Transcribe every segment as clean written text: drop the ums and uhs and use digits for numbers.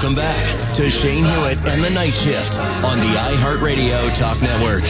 Welcome back to Shane Hewitt and the Night Shift on the iHeartRadio Talk Network.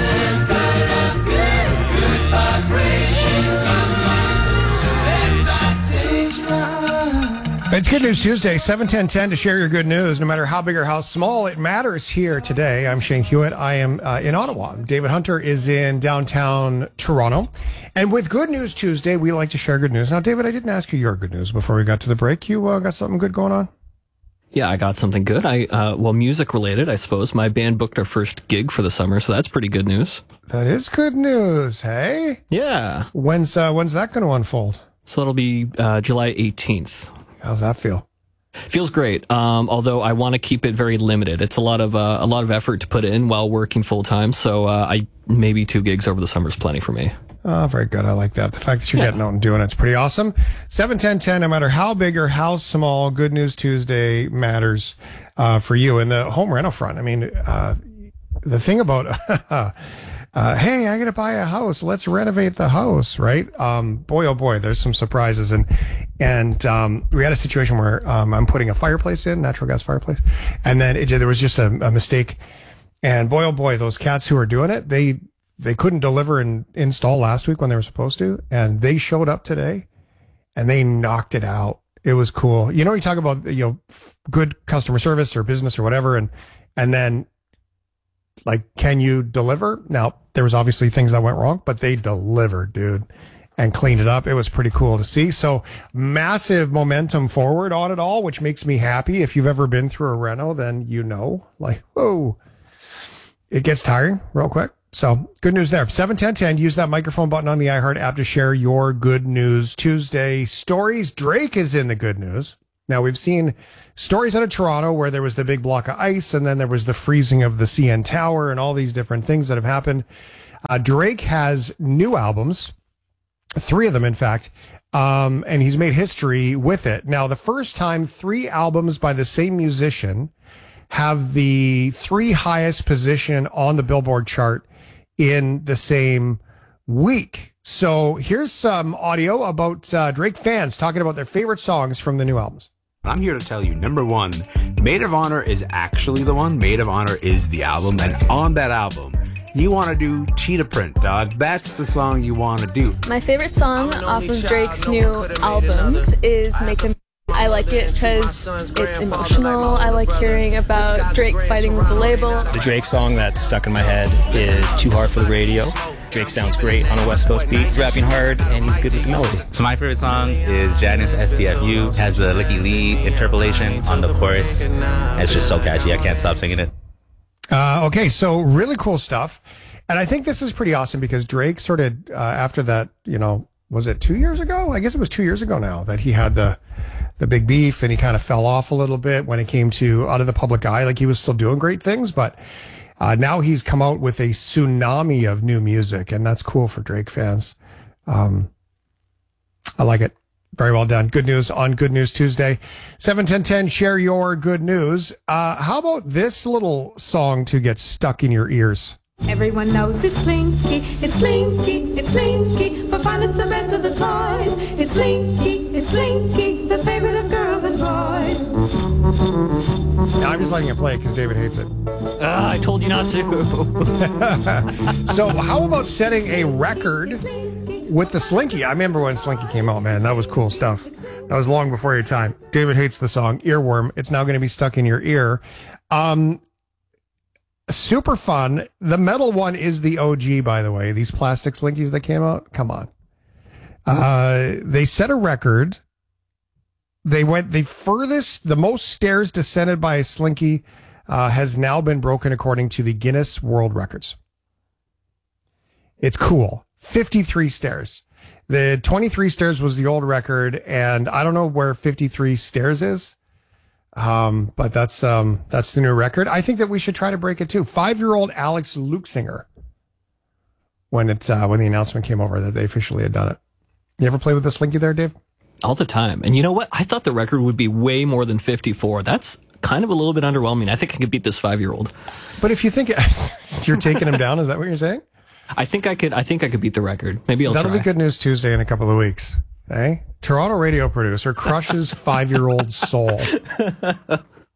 It's Good News Tuesday, 7-10-10 to share your good news. No matter how big or how small, it matters here today. I'm Shane Hewitt. I am in Ottawa. David Hunter is in downtown Toronto. And with Good News Tuesday, we like to share good news. Now, David, I didn't ask you your good news before we got to the break. You got something good going on? Yeah, I got something good. Well, music related, I suppose. My band booked our first gig for the summer, so that's pretty good news. That is good news, hey? Yeah. When's that going to unfold? So that'll be July 18th. How's that feel? Feels great. Although I want to keep it very limited. It's a lot of effort to put in while working full time. So maybe 2 gigs over the summer is plenty for me. Oh, very good. I like that. The fact that you're getting out and doing it's pretty awesome. 7-10-10, no matter how big or how small, Good News Tuesday matters for you. And the home rental front, I mean, the thing about, hey, I got to buy a house. Let's renovate the house, right? Boy, oh boy, there's some surprises. And we had a situation where I'm putting a fireplace in, natural gas fireplace. And then there was just a mistake. And boy, oh boy, those cats who are doing it, they couldn't deliver and install last week when they were supposed to. And they showed up today and they knocked it out. It was cool. You know, you talk about, good customer service or business or whatever. And then like, can you deliver? Now, there was obviously things that went wrong, but they delivered, dude, and cleaned it up. It was pretty cool to see. So massive momentum forward on it all, which makes me happy. If you've ever been through a reno, then like, whoa, it gets tiring real quick. So good news there. 7-10-10. Use that microphone button on the iHeart app to share your Good News Tuesday stories. Drake is in the good news. Now, we've seen stories out of Toronto where there was the big block of ice and then there was the freezing of the CN Tower and all these different things that have happened. Drake has new albums, 3 of them, in fact, and he's made history with it. Now, the first time 3 albums by the same musician have the 3 highest position on the Billboard chart in the same week. So here's some audio about Drake fans talking about their favorite songs from the new albums. I'm here to tell you, number 1, Maid of Honor is actually the one. Maid of Honor is the album. And on that album, you want to do Cheetah Print, dog. That's the song you want to do. My favorite song off of Drake's new albums is Make Them. I like it because it's emotional. I like hearing about Drake fighting with the label. The Drake song that's stuck in my head is Too Hard for the Radio. Drake sounds great on a West Coast beat, rapping hard, and he's good with the melody. So my favorite song is Janice STFU. Has the Licky Lee interpolation on the chorus. It's just so catchy. I can't stop singing it. Okay, so really cool stuff. And I think this is pretty awesome because Drake sort of, after that, was it 2 years ago? I guess it was 2 years ago now that he had the big beef and he kind of fell off a little bit when it came to out of the public eye. Like, he was still doing great things, but now he's come out with a tsunami of new music, and that's cool for Drake fans. I like it. Very well done. Good news on Good News Tuesday. 7-10-10, share your good news. How about this little song to get stuck in your ears? Everyone knows it's Slinky, it's Slinky, it's Slinky, but fun is the best of the toys. It's Slinky, the favorite of girls and boys. Now, I'm just letting it play because David hates it. I told you not to. So how about setting a record with the Slinky? I remember when Slinky came out, man. That was cool stuff. That was long before your time. David hates the song Earworm. It's now going to be stuck in your ear. Super fun. The metal one is the OG, by the way. These plastic Slinkies that came out, come on. They set a record. They went the furthest, the most stairs descended by a Slinky has now been broken according to the Guinness World Records. It's cool. 53 stairs. The 23 stairs was the old record, and I don't know where 53 stairs is. But that's the new record. I think that we should try to break it too. 5-year-old Alex Luxinger, when the announcement came over that they officially had done it. You ever play with the Slinky there, Dave? All the time. And you know what? I thought the record would be way more than 54. That's kind of a little bit underwhelming. I think I could beat this 5-year-old. But if you think you're taking him down, is that what you're saying? I think I could beat the record. Maybe That'll be Good News Tuesday in a couple of weeks. Hey, Toronto radio producer crushes 5-year-old soul.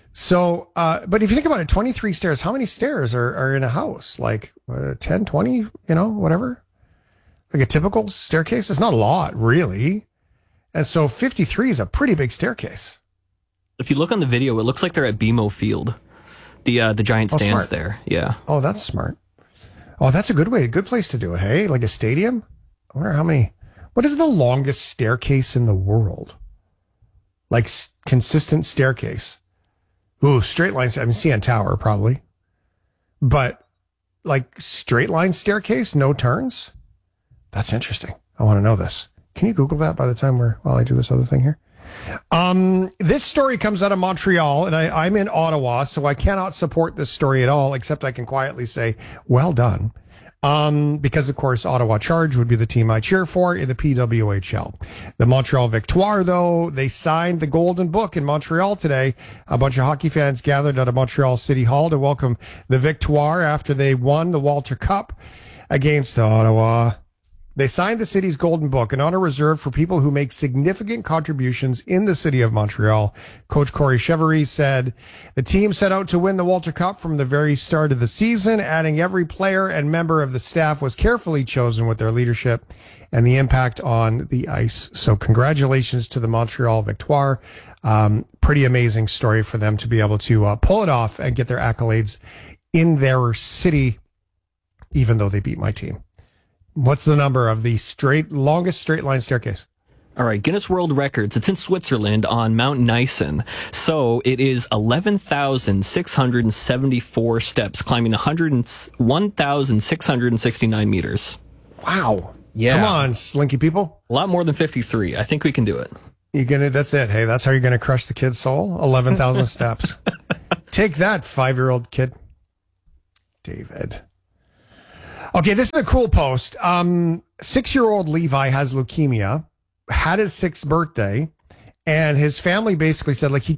So, but if you think about it, 23 stairs, how many stairs are in a house? Like 10, 20, whatever? Like a typical staircase? It's not a lot, really. And so 53 is a pretty big staircase. If you look on the video, it looks like they're at BMO Field. The giant stands smart. there. Yeah. Oh, that's smart. Oh, that's a good place to do it. Hey, like a stadium? I wonder what is the longest staircase in the world? Like consistent staircase. Ooh, straight lines. I mean, CN Tower probably. But like straight line staircase, no turns? That's interesting. I want to know this. Can you Google that by the time while I do this other thing here? This story comes out of Montreal, and I'm in Ottawa, so I cannot support this story at all, except I can quietly say, well done. Because, of course, Ottawa Charge would be the team I cheer for in the PWHL. The Montreal Victoire, though, they signed the Golden Book in Montreal today. A bunch of hockey fans gathered at a Montreal City Hall to welcome the Victoire after they won the Walter Cup against Ottawa. They signed the city's Golden Book, an honor reserved for people who make significant contributions in the city of Montreal. Coach Corey Chevery said the team set out to win the Walter Cup from the very start of the season, adding every player and member of the staff was carefully chosen with their leadership and the impact on the ice. So congratulations to the Montreal Victoire. Pretty amazing story for them to be able to pull it off and get their accolades in their city, even though they beat my team. What's the number of the longest straight line staircase? All right, Guinness World Records. It's in Switzerland on Mount Nysen. So it is 11,674 steps, climbing 1,669 meters. Wow. Yeah. Come on, slinky people. A lot more than 53. I think we can do it. That's it. Hey, that's how you're going to crush the kid's soul? 11,000 steps. Take that, 5-year-old kid. David. Okay, this is a cool post. 6-year-old Levi has leukemia, had his 6th birthday, and his family basically said, like, he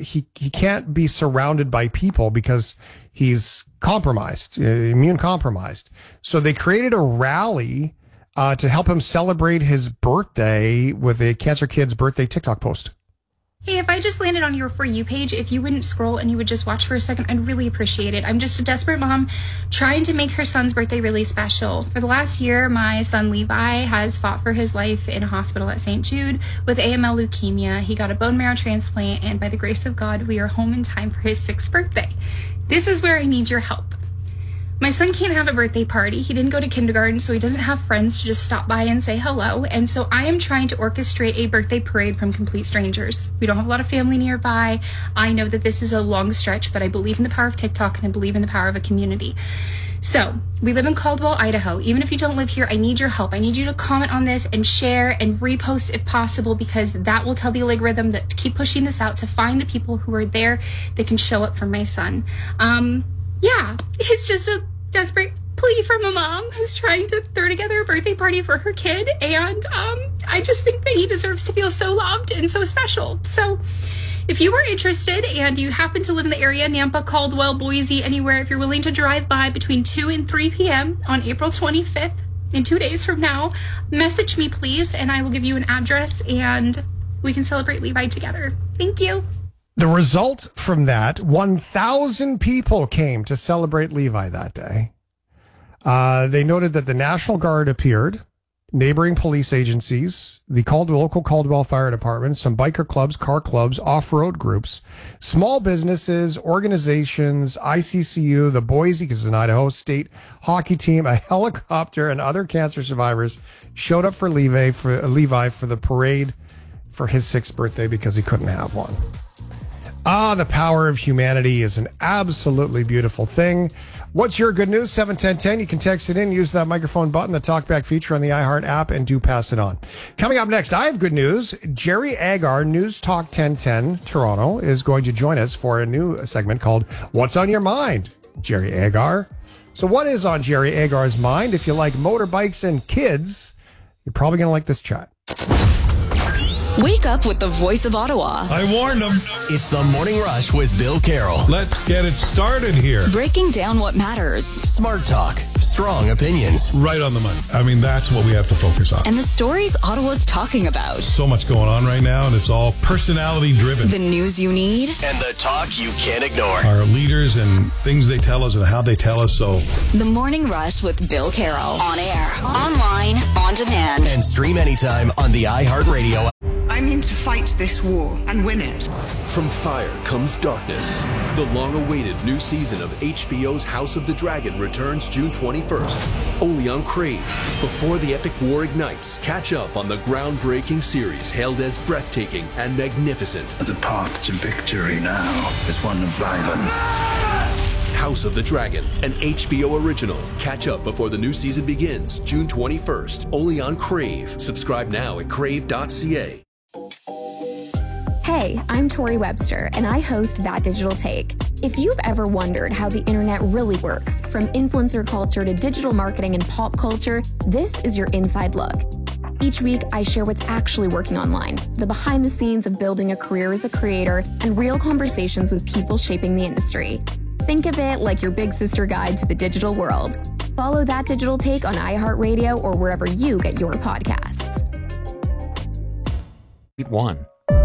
can't be surrounded by people because he's compromised, immune compromised. So they created a rally to help him celebrate his birthday with a Cancer Kids birthday TikTok post. Hey, if I just landed on your For You page, if you wouldn't scroll and you would just watch for a second, I'd really appreciate it. I'm just a desperate mom trying to make her son's birthday really special. For the last year, my son Levi has fought for his life in a hospital at St. Jude with AML leukemia. He got a bone marrow transplant, and by the grace of God, we are home in time for his 6th birthday. This is where I need your help. My son can't have a birthday party. He didn't go to kindergarten, so he doesn't have friends to just stop by and say hello. And so I am trying to orchestrate a birthday parade from complete strangers. We don't have a lot of family nearby. I know that this is a long stretch, but I believe in the power of TikTok and I believe in the power of a community. So we live in Caldwell, Idaho. Even if you don't live here, I need your help. I need you to comment on this and share and repost if possible, because that will tell the algorithm that to keep pushing this out, to find the people who are there that can show up for my son. Yeah, it's just a desperate plea from a mom who's trying to throw together a birthday party for her kid. And I just think that he deserves to feel so loved and so special. So if you are interested and you happen to live in the area, Nampa, Caldwell, Boise, anywhere, if you're willing to drive by between 2 and 3 p.m. on April 25th, in 2 days from now, message me, please, and I will give you an address and we can celebrate Levi together. Thank you. The result from that, 1,000 people came to celebrate Levi that day. They noted that the National Guard appeared, neighboring police agencies, the local Caldwell Fire Department, some biker clubs, car clubs, off-road groups, small businesses, organizations, ICCU, the Boise, because it's an Idaho State hockey team, a helicopter, and other cancer survivors showed up for Levi for the parade for his 6th birthday because he couldn't have one. The power of humanity is an absolutely beautiful thing. What's your good news? 71010. You can text it in, use that microphone button, the talkback feature on the iHeart app, and do pass it on. Coming up next, I have good news. Jerry Agar, News Talk 1010 Toronto, is going to join us for a new segment called What's on Your Mind? Jerry Agar. So what is on Jerry Agar's mind? If you like motorbikes and kids, you're probably going to like this chat. Wake up with the voice of Ottawa. I warned them. It's the Morning Rush with Bill Carroll. Let's get it started here. Breaking down what matters. Smart talk. Strong opinions. Right on the money. I mean, that's what we have to focus on. And the stories Ottawa's talking about. So much going on right now, and it's all personality driven. The news you need. And the talk you can't ignore. Our leaders and things they tell us and how they tell us. So, The Morning Rush with Bill Carroll. On air, online, on demand. And stream anytime on the iHeartRadio app. I'm in to fight this war and win it. From fire comes darkness. The long-awaited new season of HBO's House of the Dragon returns June 21st, only on Crave. Before the epic war ignites, catch up on the groundbreaking series hailed as breathtaking and magnificent. The path to victory now is one of violence. House of the Dragon, an HBO original. Catch up before the new season begins, June 21st, only on Crave. Subscribe now at crave.ca. Hey, I'm Tori Webster, and I host That Digital Take. If you've ever wondered how the internet really works, from influencer culture to digital marketing and pop culture, this is your inside look. Each week, I share what's actually working online, the behind the scenes of building a career as a creator, and real conversations with people shaping the industry. Think of it like your big sister guide to the digital world. Follow That Digital Take on iHeartRadio or wherever you get your podcasts. 1.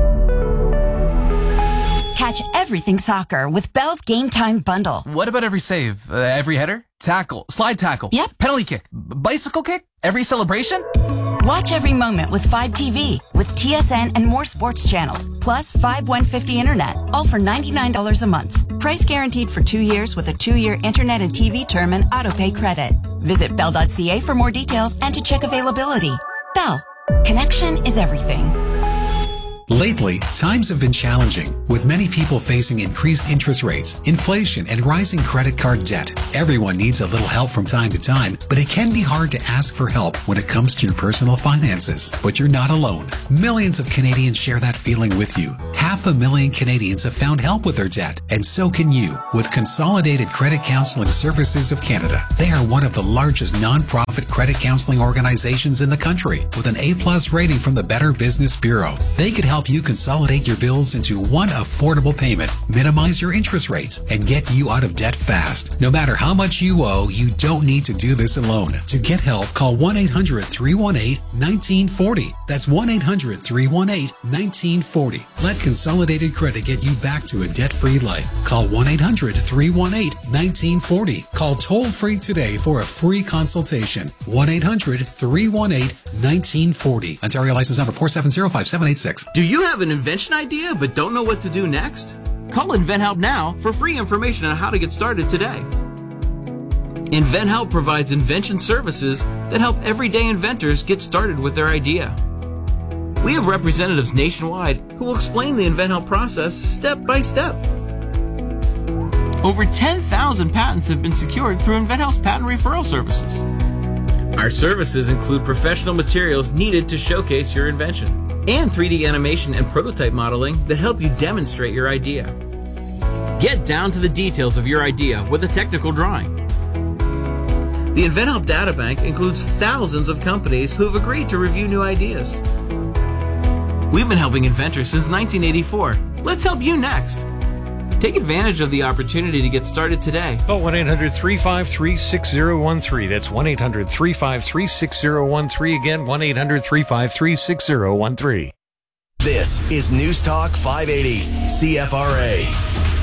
Catch everything soccer with Bell's Game Time Bundle. What about every save? Every header? Tackle? Slide tackle? Yep. Penalty kick? Bicycle kick? Every celebration? Watch every moment with 5TV, with TSN and more sports channels, plus 5150 internet, all for $99 a month. Price guaranteed for 2 years with a 2-year internet and TV term and autopay credit. Visit bell.ca for more details and to check availability. Bell. Connection is everything. Lately, times have been challenging, with many people facing increased interest rates, inflation, and rising credit card debt. Everyone needs a little help from time to time, but it can be hard to ask for help when it comes to your personal finances. But you're not alone. Millions of Canadians share that feeling with you. 500,000 Canadians have found help with their debt, and so can you with Consolidated Credit Counseling Services of Canada. They are one of the largest non-profit credit counseling organizations in the country, with an A+ rating from the Better Business Bureau. They could help you consolidate your bills into one affordable payment, minimize your interest rates, and get you out of debt fast. No matter how much you owe, you don't need to do this alone. To get help, call 1-800-318-1940. That's 1-800-318-1940. Let Consolidated Credit get you back to a debt-free life. Call 1-800-318-1940. Call toll-free today for a free consultation. 1-800-318-1940. Ontario license number 4705786. Do you have an invention idea but don't know what to do next? Call InventHelp now for free information on how to get started today. InventHelp provides invention services that help everyday inventors get started with their idea. We have representatives nationwide who will explain the InventHelp process step by step. Over 10,000 patents have been secured through InventHelp's patent referral services. Our services include professional materials needed to showcase your invention, and 3D animation and prototype modeling that help you demonstrate your idea. Get down to the details of your idea with a technical drawing. The InventHelp Databank includes thousands of companies who have agreed to review new ideas. We've been helping inventors since 1984. Let's help you next. Take advantage of the opportunity to get started today. Call 1-800-353-6013. That's 1-800-353-6013. Again, 1-800-353-6013. This is News Talk 580, CFRA.